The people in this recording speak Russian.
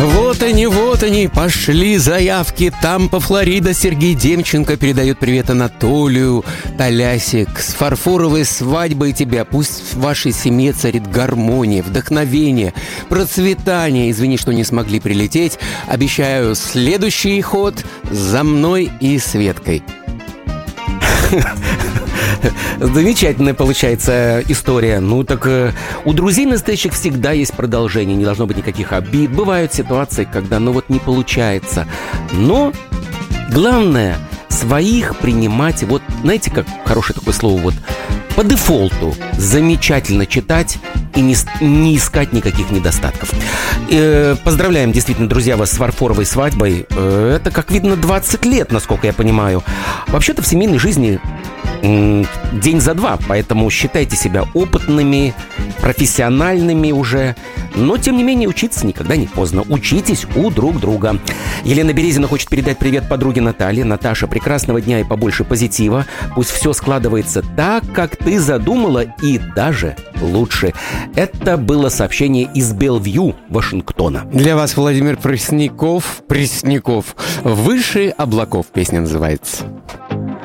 Вот они, пошли заявки. Тампа, Флорида. Сергей Демченко передает привет Анатолию. Толясик, с фарфоровой свадьбой тебя. Пусть в вашей семье царит гармония, вдохновение, процветание. Извини, что не смогли прилететь. Обещаю, следующий ход за мной и Светкой. Замечательная получается история. Ну так у друзей настоящих всегда есть продолжение. Не должно быть никаких обид. Бывают ситуации, когда не получается. Но главное своих принимать. Вот знаете, как хорошее такое слово, по дефолту замечательно читать и не искать никаких недостатков. Поздравляем, действительно, друзья, вас с фарфоровой свадьбой. Это, как видно, 20 лет, насколько я понимаю. Вообще-то в семейной жизни день за два, поэтому считайте себя опытными, профессиональными уже. Но, тем не менее, учиться никогда не поздно. Учитесь у друг друга. Елена Березина хочет передать привет подруге Наталье. Наташа, прекрасного дня и побольше позитива. Пусть все складывается так, как ты задумала, и даже лучше. Это было сообщение из Белвью, Вашингтона. Для вас Владимир Пресняков. «Выше облаков» песня называется.